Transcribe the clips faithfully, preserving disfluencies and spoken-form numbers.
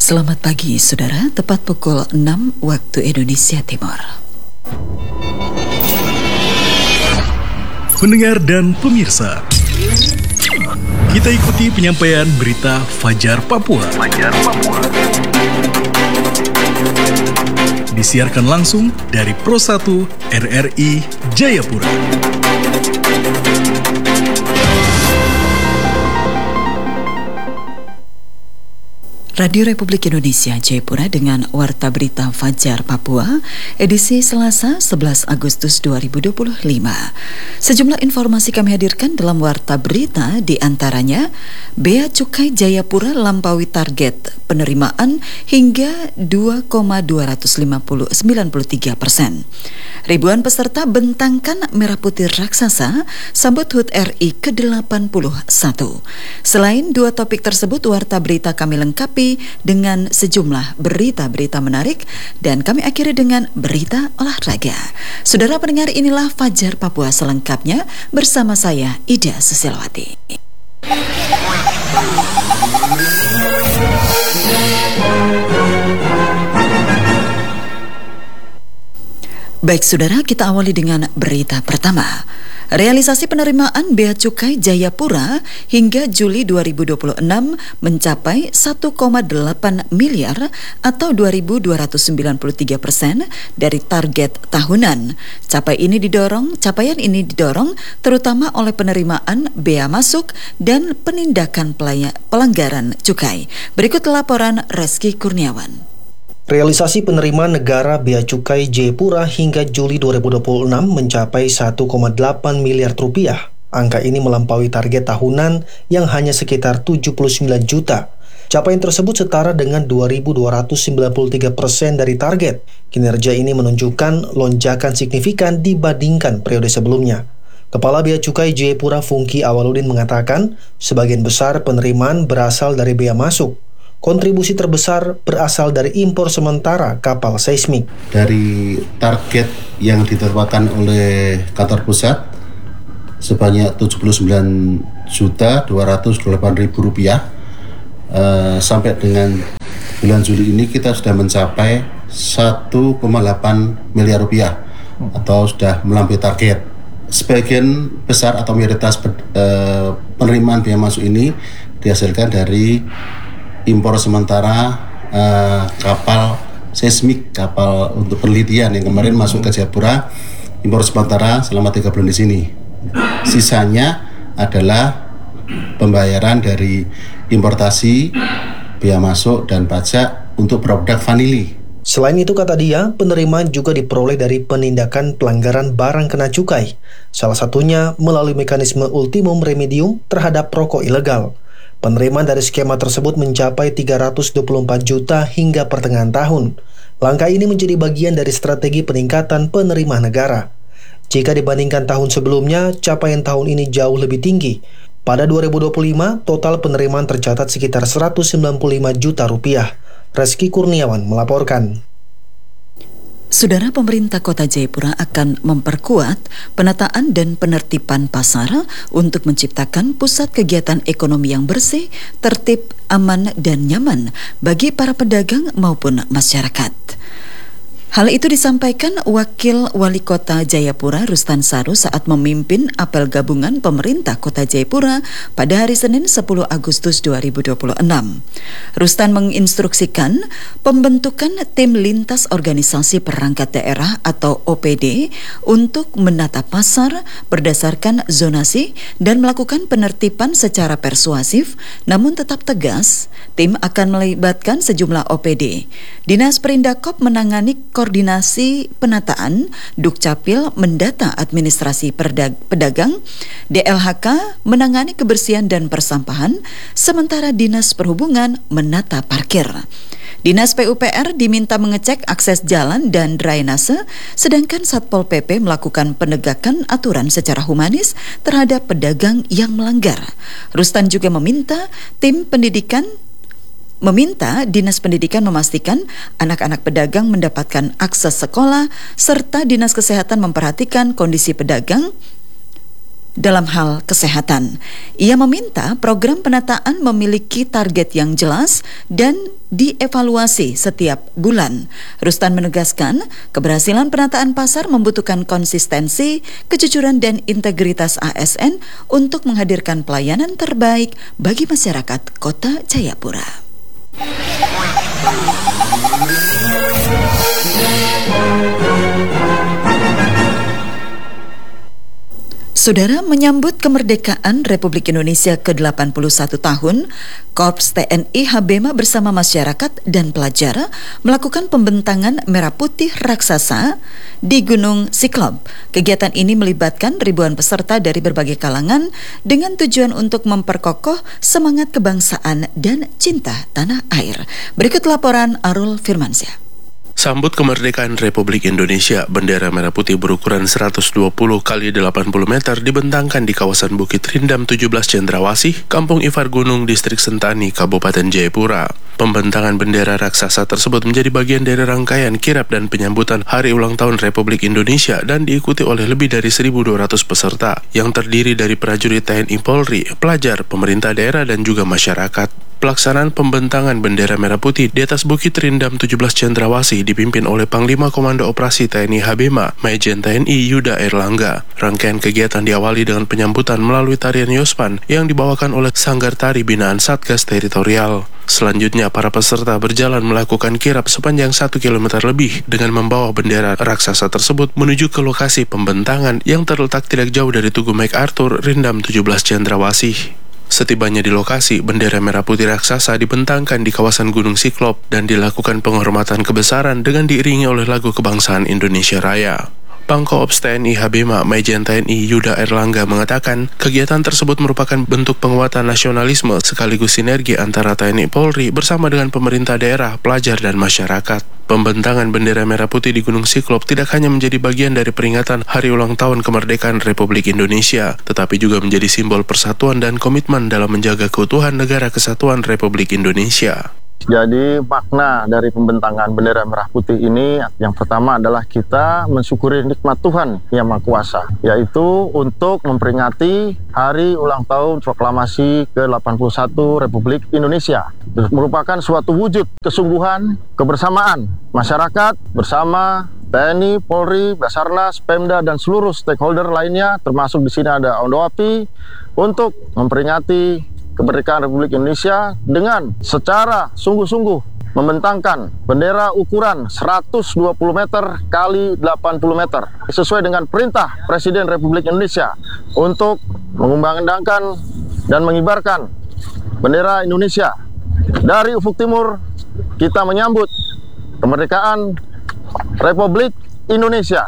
Selamat pagi, saudara. Tepat pukul enam waktu Indonesia Timur. Pendengar dan pemirsa, kita ikuti penyampaian berita Fajar Papua. Fajar Papua. Disiarkan langsung dari Pro satu R R I Jayapura. Radio Republik Indonesia Jayapura dengan Warta Berita Fajar Papua, edisi Selasa sebelas Agustus dua ribu dua puluh lima. Sejumlah informasi kami hadirkan dalam Warta Berita, di antaranya Bea Cukai Jayapura lampaui target penerimaan hingga dua koma dua lima sembilan tiga persen. Ribuan peserta bentangkan merah putih raksasa sambut H U T R I ke delapan puluh satu. Selain dua topik tersebut, Warta Berita kami lengkapi dengan sejumlah berita-berita menarik dan kami akhiri dengan berita olahraga. Saudara pendengar, inilah Fajar Papua selengkapnya bersama saya Ida Susilawati. Baik saudara, kita awali dengan berita pertama. Realisasi penerimaan Bea Cukai Jayapura hingga Juli dua ribu dua puluh enam mencapai satu koma delapan miliar atau dua ribu dua ratus sembilan puluh tiga persen dari target tahunan. Capai ini didorong, capaian ini didorong terutama oleh penerimaan bea masuk dan penindakan pelaya, pelanggaran cukai. Berikut laporan Reski Kurniawan. Realisasi penerimaan negara Bea Cukai Jayapura hingga Juli dua ribu dua puluh enam mencapai satu koma delapan miliar rupiah. Angka ini melampaui target tahunan yang hanya sekitar tujuh puluh sembilan juta. Capaian tersebut setara dengan dua ribu dua ratus sembilan puluh tiga persen dari target. Kinerja ini menunjukkan lonjakan signifikan dibandingkan periode sebelumnya. Kepala Bea Cukai Jayapura Fungki Awaludin mengatakan, sebagian besar penerimaan berasal dari bea masuk. Kontribusi terbesar berasal dari impor sementara kapal seismik. Dari target yang ditetapkan oleh kantor pusat sebanyak tujuh puluh sembilan juta dua ratus delapan ribu rupiah, uh, sampai dengan bulan Juli ini kita sudah mencapai satu koma delapan miliar rupiah atau sudah melampaui target. Sebagian besar atau mayoritas uh, penerimaan biaya masuk ini dihasilkan dari impor sementara uh, kapal seismik, kapal untuk penelitian yang kemarin masuk ke Jayapura, impor sementara selama tiga bulan di sini. Sisanya adalah pembayaran dari importasi, bea masuk dan pajak untuk produk vanili. Selain itu, kata dia, penerimaan juga diperoleh dari penindakan pelanggaran barang kena cukai. Salah satunya melalui mekanisme ultimum remedium terhadap rokok ilegal. Penerimaan dari skema tersebut mencapai tiga ratus dua puluh empat juta hingga pertengahan tahun. Langkah ini menjadi bagian dari strategi peningkatan penerimaan negara. Jika dibandingkan tahun sebelumnya, capaian tahun ini jauh lebih tinggi. Pada dua ribu dua puluh lima, total penerimaan tercatat sekitar seratus sembilan puluh lima juta rupiah. Reski Kurniawan melaporkan. Saudara, pemerintah Kota Jayapura akan memperkuat penataan dan penertiban pasar untuk menciptakan pusat kegiatan ekonomi yang bersih, tertib, aman, dan nyaman bagi para pedagang maupun masyarakat. Hal itu disampaikan Wakil Wali Kota Jayapura Rustan Saru saat memimpin apel gabungan pemerintah Kota Jayapura pada hari Senin sepuluh Agustus dua ribu dua puluh enam. Rustan menginstruksikan pembentukan tim lintas organisasi perangkat daerah atau O P D untuk menata pasar berdasarkan zonasi dan melakukan penertiban secara persuasif namun tetap tegas. Tim akan melibatkan sejumlah O P D. Dinas Perindakop menangani koordinasi penataan, Dukcapil mendata administrasi perdag- pedagang, D L H K menangani kebersihan dan persampahan, sementara Dinas Perhubungan menata parkir. Dinas P U P R diminta mengecek akses jalan dan drainase, sedangkan Satpol P P melakukan penegakan aturan secara humanis terhadap pedagang yang melanggar. Rustan juga meminta tim pendidikan meminta Dinas Pendidikan memastikan anak-anak pedagang mendapatkan akses sekolah serta Dinas Kesehatan memperhatikan kondisi pedagang dalam hal kesehatan. Ia meminta program penataan memiliki target yang jelas dan dievaluasi setiap bulan. Rustan menegaskan, keberhasilan penataan pasar membutuhkan konsistensi, kejujuran dan integritas A S N untuk menghadirkan pelayanan terbaik bagi masyarakat Kota Jayapura. Saudara, menyambut kemerdekaan Republik Indonesia ke delapan puluh satu tahun, Korps T N I Habema bersama masyarakat dan pelajar melakukan pembentangan merah putih raksasa di Gunung Siklop. Kegiatan ini melibatkan ribuan peserta dari berbagai kalangan dengan tujuan untuk memperkokoh semangat kebangsaan dan cinta tanah air. Berikut laporan Arul Firmansyah. Sambut kemerdekaan Republik Indonesia, bendera merah putih berukuran seratus dua puluh kali delapan puluh meter dibentangkan di kawasan Bukit Rindam tujuh belas Cendrawasih, Kampung Ifar Gunung, Distrik Sentani, Kabupaten Jayapura. Pembentangan bendera raksasa tersebut menjadi bagian dari rangkaian kirap dan penyambutan Hari Ulang Tahun Republik Indonesia dan diikuti oleh lebih dari seribu dua ratus peserta yang terdiri dari prajurit T N I Polri, pelajar, pemerintah daerah dan juga masyarakat. Pelaksanaan pembentangan bendera merah putih di atas Bukit Rindam tujuh belas Cendrawasih dipimpin oleh Panglima Komando Operasi T N I Habema, Majen T N I Yuda Erlangga. Rangkaian kegiatan diawali dengan penyambutan melalui tarian Yospan yang dibawakan oleh Sanggar Tari Binaan Satgas Teritorial. Selanjutnya, para peserta berjalan melakukan kirap sepanjang satu kilometer lebih dengan membawa bendera raksasa tersebut menuju ke lokasi pembentangan yang terletak tidak jauh dari Tugu MacArthur, Rindam tujuh belas Cendrawasih. Setibanya di lokasi, bendera merah putih raksasa dibentangkan di kawasan Gunung Siklop dan dilakukan penghormatan kebesaran dengan diiringi oleh lagu kebangsaan Indonesia Raya. Pangkoops T N I Habema, Majen T N I Yuda Erlangga mengatakan, kegiatan tersebut merupakan bentuk penguatan nasionalisme sekaligus sinergi antara T N I Polri bersama dengan pemerintah daerah, pelajar dan masyarakat. Pembentangan bendera merah putih di Gunung Siklop tidak hanya menjadi bagian dari peringatan Hari Ulang Tahun Kemerdekaan Republik Indonesia, tetapi juga menjadi simbol persatuan dan komitmen dalam menjaga keutuhan Negara Kesatuan Republik Indonesia. Jadi makna dari pembentangan bendera merah putih ini yang pertama adalah kita mensyukuri nikmat Tuhan Yang Maha Kuasa, yaitu untuk memperingati Hari Ulang Tahun Proklamasi ke delapan puluh satu Republik Indonesia. Merupakan suatu wujud kesungguhan, kebersamaan masyarakat bersama T N I, Polri, Basarnas, Pemda dan seluruh stakeholder lainnya, termasuk di sini ada Ondoapi, untuk memperingati kemerdekaan Republik Indonesia dengan secara sungguh-sungguh membentangkan bendera ukuran seratus dua puluh meter kali delapan puluh meter sesuai dengan perintah Presiden Republik Indonesia untuk mengumandangkan dan mengibarkan bendera Indonesia. Dari ufuk timur kita menyambut kemerdekaan Republik Indonesia,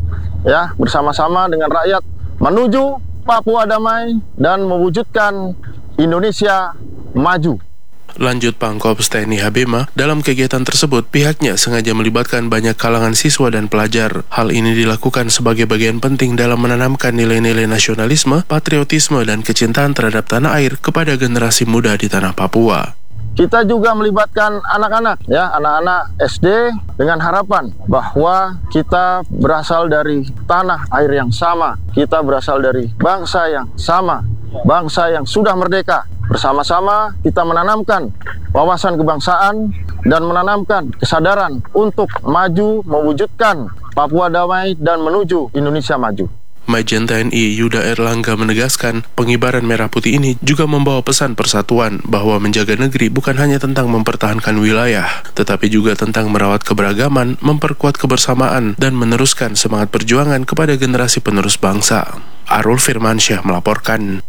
ya, bersama-sama dengan rakyat menuju Papua damai dan mewujudkan Indonesia maju. Lanjut Pangkoops T N I Habema, dalam kegiatan tersebut pihaknya sengaja melibatkan banyak kalangan siswa dan pelajar. Hal ini dilakukan sebagai bagian penting dalam menanamkan nilai-nilai nasionalisme, patriotisme dan kecintaan terhadap tanah air kepada generasi muda di tanah Papua. Kita juga melibatkan anak-anak, ya, anak-anak S D dengan harapan bahwa kita berasal dari tanah air yang sama, kita berasal dari bangsa yang sama, bangsa yang sudah merdeka. Bersama-sama kita menanamkan wawasan kebangsaan dan menanamkan kesadaran untuk maju mewujudkan Papua damai dan menuju Indonesia maju. Majen T N I Yuda Erlangga menegaskan, pengibaran merah putih ini juga membawa pesan persatuan bahwa menjaga negeri bukan hanya tentang mempertahankan wilayah, tetapi juga tentang merawat keberagaman, memperkuat kebersamaan, dan meneruskan semangat perjuangan kepada generasi penerus bangsa. Arul Firmansyah melaporkan.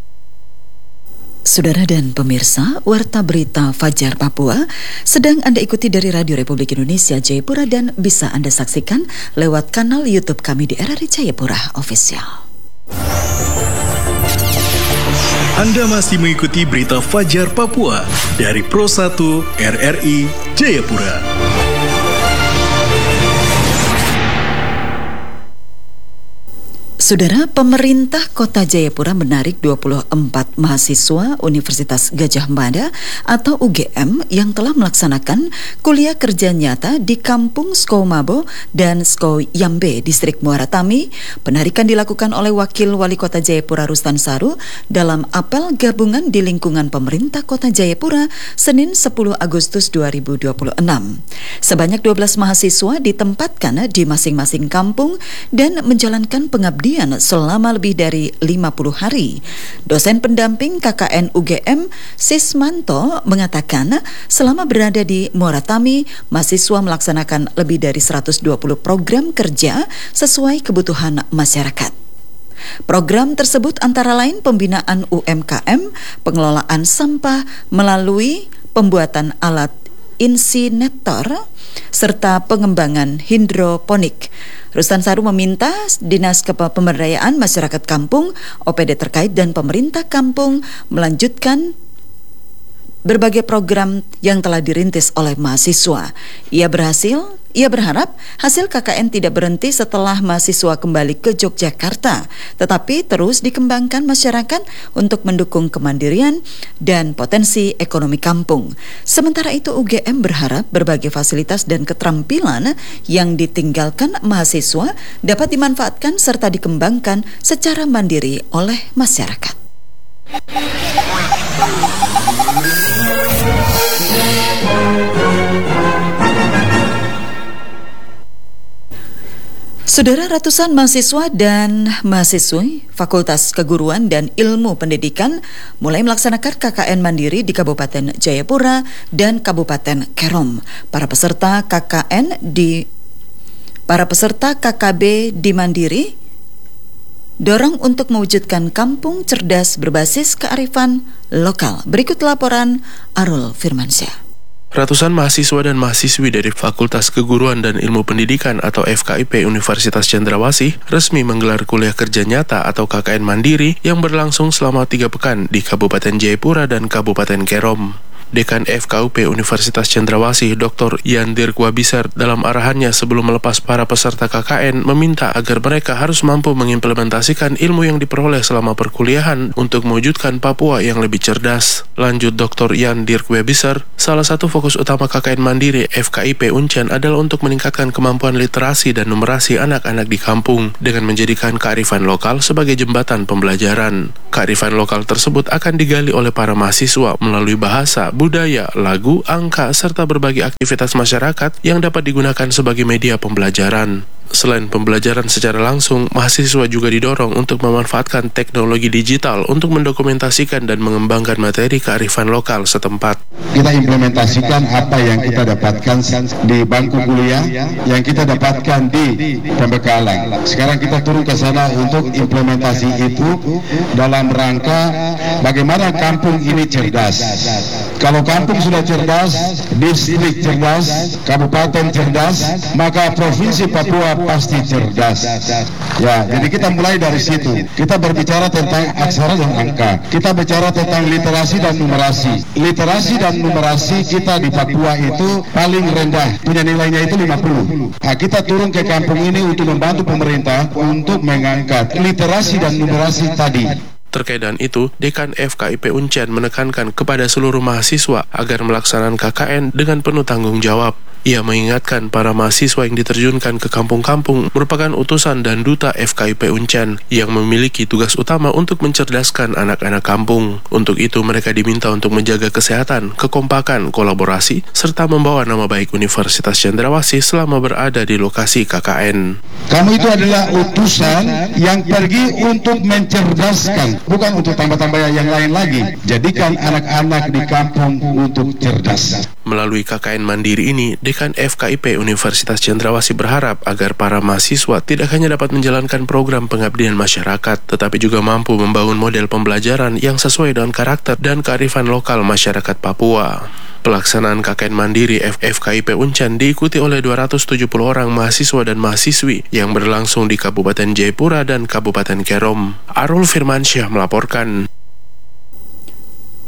Saudara dan pemirsa, Warta Berita Fajar Papua sedang Anda ikuti dari Radio Republik Indonesia Jayapura dan bisa Anda saksikan lewat kanal YouTube kami di R R I Jayapura Official. Anda masih mengikuti Berita Fajar Papua dari Pro satu R R I Jayapura. Saudara, pemerintah Kota Jayapura menarik dua puluh empat mahasiswa Universitas Gadjah Mada atau U G M yang telah melaksanakan kuliah kerja nyata di Kampung Skoumabo dan Skou Yambe, Distrik Muara Tami. Penarikan dilakukan oleh Wakil Wali Kota Jayapura Rustan Saru dalam apel gabungan di lingkungan pemerintah Kota Jayapura Senin sepuluh Agustus dua ribu dua puluh enam. Sebanyak dua belas mahasiswa ditempatkan di masing-masing kampung dan menjalankan pengabdian selama lebih dari lima puluh hari. Dosen pendamping K K N U G M Sismanto mengatakan selama berada di Muara Tami, mahasiswa melaksanakan lebih dari seratus dua puluh program kerja sesuai kebutuhan masyarakat. Program tersebut antara lain pembinaan U M K M, pengelolaan sampah melalui pembuatan alat insinerator, serta pengembangan hidroponik. Rustan Saru meminta Dinas Kepemberdayaan Masyarakat Kampung, O P D terkait dan pemerintah kampung melanjutkan berbagai program yang telah dirintis oleh mahasiswa. Ia berhasil, ia berharap hasil K K N tidak berhenti setelah mahasiswa kembali ke Yogyakarta, tetapi terus dikembangkan masyarakat untuk mendukung kemandirian dan potensi ekonomi kampung. Sementara itu U G M berharap berbagai fasilitas dan keterampilan yang ditinggalkan mahasiswa dapat dimanfaatkan serta dikembangkan secara mandiri oleh masyarakat. Saudara, ratusan mahasiswa dan mahasiswi Fakultas Keguruan dan Ilmu Pendidikan mulai melaksanakan K K N Mandiri di Kabupaten Jayapura dan Kabupaten Kerom. Para peserta K K N di para peserta K K B di Mandiri dorong untuk mewujudkan kampung cerdas berbasis kearifan lokal. Berikut laporan Arul Firmansyah. Ratusan mahasiswa dan mahasiswi dari Fakultas Keguruan dan Ilmu Pendidikan atau F K I P Universitas Cendrawasih resmi menggelar kuliah kerja nyata atau K K N Mandiri yang berlangsung selama tiga pekan di Kabupaten Jayapura dan Kabupaten Kerom. Dekan F K U P Universitas Cendrawasih Doktor Yan Dirkwabisar dalam arahannya sebelum melepas para peserta K K N meminta agar mereka harus mampu mengimplementasikan ilmu yang diperoleh selama perkuliahan untuk mewujudkan Papua yang lebih cerdas. Lanjut Doktor Yan Dirkwabisar, salah satu fokus utama K K N Mandiri F K I P Uncen adalah untuk meningkatkan kemampuan literasi dan numerasi anak-anak di kampung dengan menjadikan kearifan lokal sebagai jembatan pembelajaran. Kearifan lokal tersebut akan digali oleh para mahasiswa melalui bahasa, budaya, lagu, angka, serta berbagai aktivitas masyarakat yang dapat digunakan sebagai media pembelajaran. Selain pembelajaran secara langsung, mahasiswa juga didorong untuk memanfaatkan teknologi digital untuk mendokumentasikan dan mengembangkan materi kearifan lokal setempat. Kita implementasikan apa yang kita dapatkan di bangku kuliah, yang kita dapatkan di pembekalan. Sekarang kita turun ke sana untuk implementasi itu dalam rangka bagaimana kampung ini cerdas. Kalau kampung sudah cerdas, distrik cerdas, kabupaten cerdas, maka provinsi Papua pasti cerdas. Ya, jadi kita mulai dari situ. Kita berbicara tentang aksara dan angka. Kita bicara tentang literasi dan numerasi. Literasi dan numerasi kita di Papua itu paling rendah. Punya nilainya itu lima puluh. Nah, kita turun ke kampung ini untuk membantu pemerintah untuk mengangkat literasi dan numerasi tadi. Terkait dengan itu, Dekan F K I P Uncen menekankan kepada seluruh mahasiswa agar melaksanakan K K N dengan penuh tanggung jawab. Ia mengingatkan para mahasiswa yang diterjunkan ke kampung-kampung merupakan utusan dan duta F K I P Uncen yang memiliki tugas utama untuk mencerdaskan anak-anak kampung. Untuk itu, mereka diminta untuk menjaga kesehatan, kekompakan, kolaborasi, serta membawa nama baik Universitas Cendrawasih selama berada di lokasi K K N. Kamu itu adalah utusan yang pergi untuk mencerdaskan, bukan untuk tambah-tambah yang lain lagi. Jadikan anak-anak di kampung untuk cerdas. Melalui K K N Mandiri ini, Dekan F K I P Universitas Cendrawasih berharap agar para mahasiswa tidak hanya dapat menjalankan program pengabdian masyarakat, tetapi juga mampu membangun model pembelajaran yang sesuai dengan karakter dan kearifan lokal masyarakat Papua. Pelaksanaan K K N Mandiri F K I P Uncen diikuti oleh dua ratus tujuh puluh orang mahasiswa dan mahasiswi yang berlangsung di Kabupaten Jayapura dan Kabupaten Kerom. Arul Firmansyah melaporkan.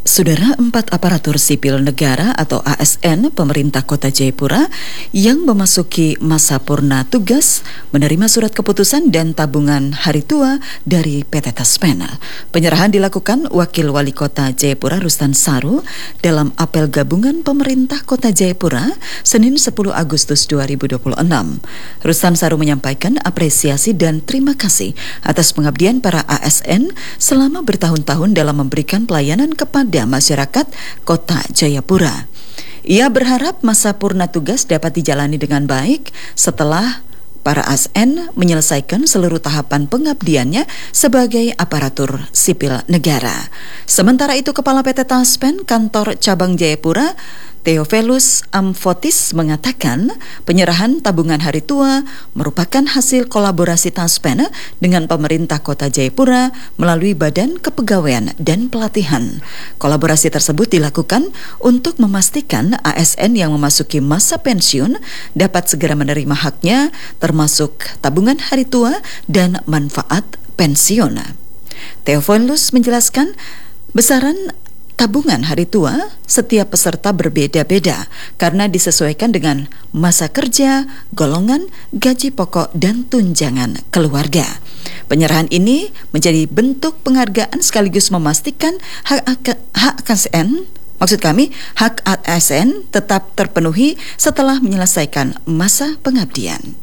Saudara, empat aparatur sipil negara atau A S N pemerintah Kota Jayapura yang memasuki masa purna tugas menerima surat keputusan dan tabungan hari tua dari P T Taspen. Penyerahan dilakukan Wakil Wali Kota Jayapura Rustan Saru dalam apel gabungan pemerintah Kota Jayapura Senin sepuluh Agustus dua ribu dua puluh enam. Rustan Saru menyampaikan apresiasi dan terima kasih atas pengabdian para A S N selama bertahun-tahun dalam memberikan pelayanan kepada masyarakat Kota Jayapura. Ia berharap masa purna tugas dapat dijalani dengan baik setelah para A S N menyelesaikan seluruh tahapan pengabdiannya sebagai aparatur sipil negara. Sementara itu, Kepala P T Taspen Kantor Cabang Jayapura, Theophilus Amfotis, mengatakan penyerahan tabungan hari tua merupakan hasil kolaborasi Taspen dengan pemerintah Kota Jayapura melalui Badan Kepegawaian dan Pelatihan. Kolaborasi tersebut dilakukan untuk memastikan A S N yang memasuki masa pensiun dapat segera menerima haknya, termasuk tabungan hari tua dan manfaat pensiun. Theophilus menjelaskan besaran tabungan hari tua setiap peserta berbeda-beda karena disesuaikan dengan masa kerja, golongan, gaji pokok, dan tunjangan keluarga. Penyerahan ini menjadi bentuk penghargaan sekaligus memastikan hak hak A S N, maksud kami hak A S N tetap terpenuhi setelah menyelesaikan masa pengabdian.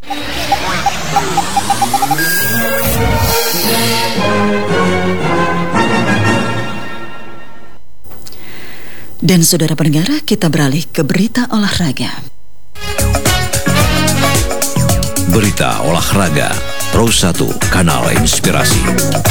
Dan saudara pendengar, kita beralih ke berita olahraga. Berita olahraga, Pro satu, Kanal Inspirasi.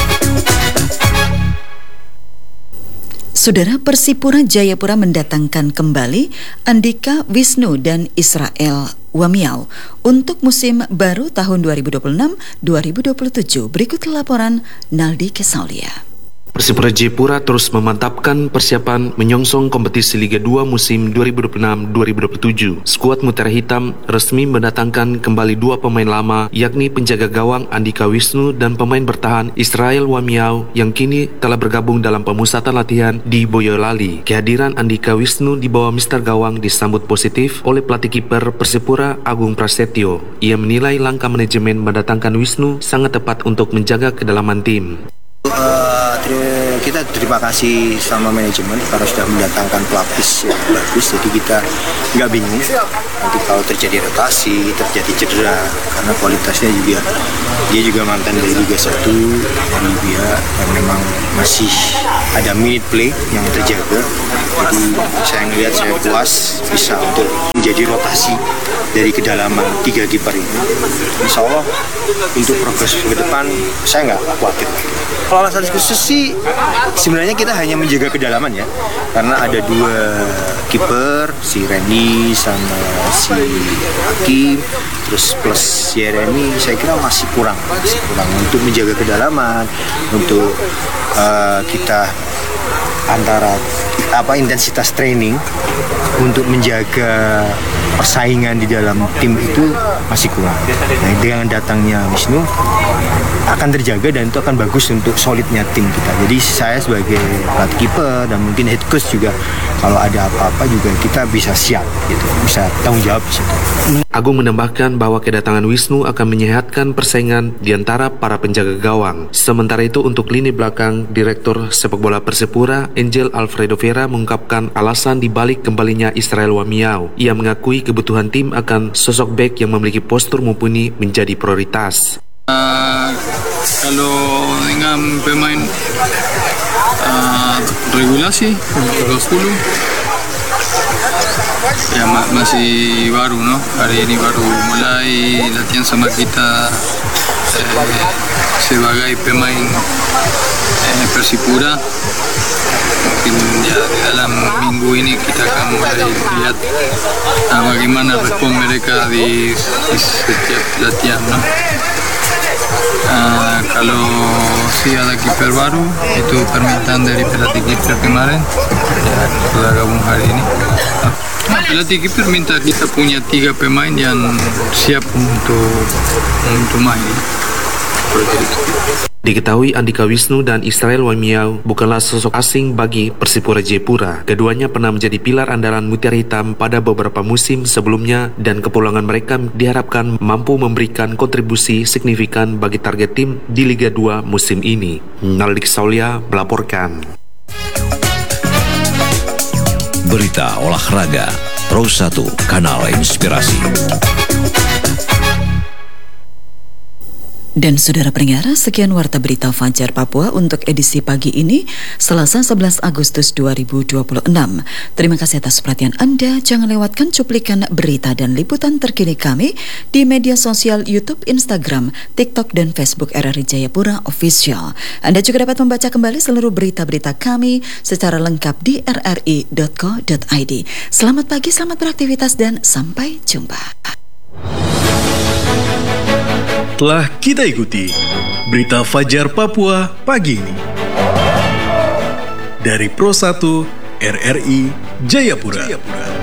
Saudara, Persipura Jayapura mendatangkan kembali Andika Wisnu dan Israel Wamiau untuk musim baru tahun dua ribu dua puluh enam dua ribu dua puluh tujuh. Berikut laporan Naldi Kesaulia. Persipura Jayapura terus memantapkan persiapan menyongsong kompetisi Liga dua musim dua ribu dua puluh enam dua ribu dua puluh tujuh. Skuad Mutiara Hitam resmi mendatangkan kembali dua pemain lama, yakni penjaga gawang Andika Wisnu dan pemain bertahan Israel Wamiau yang kini telah bergabung dalam pemusatan latihan di Boyolali. Kehadiran Andika Wisnu di bawah Mister Gawang disambut positif oleh pelatih kiper Persipura Agung Prasetyo. Ia menilai langkah manajemen mendatangkan Wisnu sangat tepat untuk menjaga kedalaman tim. Uh, kita terima kasih sama manajemen karena sudah mendatangkan pelapis yang bagus, jadi kita nggak bingung nanti kalau terjadi rotasi, terjadi cedera, karena kualitasnya juga dia juga mantan dari Liga satu dari Libya dan memang masih ada minute play yang terjaga, jadi saya ngelihat saya puas bisa untuk menjadi rotasi dari kedalaman tiga kiper ini. Insya Allah untuk progres ke depan saya nggak khawatir. Kalau alasan khusus sih sebenarnya kita hanya menjaga kedalaman ya, karena ada dua kiper, si Reni sama si Hakim, terus plus si Reni, saya kira masih kurang, masih kurang untuk menjaga kedalaman, untuk uh, kita antara apa intensitas training untuk menjaga persaingan di dalam tim itu masih kurang. Nah, dengan datangnya Wisnu akan terjaga dan itu akan bagus untuk solidnya tim kita. Jadi saya sebagai pelatih kiper dan mungkin head coach juga kalau ada apa-apa juga kita bisa siap gitu, bisa tanggung jawab di situ. Agung menambahkan bahwa kedatangan Wisnu akan menyehatkan persaingan di antara para penjaga gawang. Sementara itu untuk lini belakang, Direktur Sepak Bola Persipura Angel Alfredo Vera mengungkapkan alasan dibalik kembalinya Israel Wamiau. Ia mengakui kebutuhan tim akan sosok bek yang memiliki postur mumpuni menjadi prioritas. Uh, kalau dengan pemain uh, regulasi dua puluh ya ma- masih baru no, hari ini baru mulai latihan sama kita eh, sebagai pemain eh, Persipura. Mungkin ya dalam minggu ini kita akan mulai lihat uh, bagaimana respon mereka di, di setiap latihan no? Uh, kalau si ada kiper baru itu permintaan dari pelatih kiper kemarin ya telah gabung hari ini. Uh, pelatih kiper minta kita punya tiga pemain yang siap untuk untuk main. Diketahui Andika Wisnu dan Israel Wamiau bukanlah sosok asing bagi Persipura Jayapura. Keduanya pernah menjadi pilar andalan Mutiara Hitam pada beberapa musim sebelumnya dan kepulangan mereka diharapkan mampu memberikan kontribusi signifikan bagi target tim di Liga dua musim ini. Naldik Saulia melaporkan. Berita olahraga Pro satu Kanal Inspirasi. Dan saudara pendengar, sekian warta berita Fajar Papua untuk edisi pagi ini, Selasa sebelas Agustus dua ribu dua puluh enam. Terima kasih atas perhatian Anda. Jangan lewatkan cuplikan berita dan liputan terkini kami di media sosial YouTube, Instagram, TikTok, dan Facebook R R I Jayapura Official. Anda juga dapat membaca kembali seluruh berita-berita kami secara lengkap di r r i dot co dot i d. Selamat pagi, selamat beraktivitas, dan sampai jumpa. Telah kita ikuti berita Fajar Papua pagi ini dari Pro satu R R I Jayapura.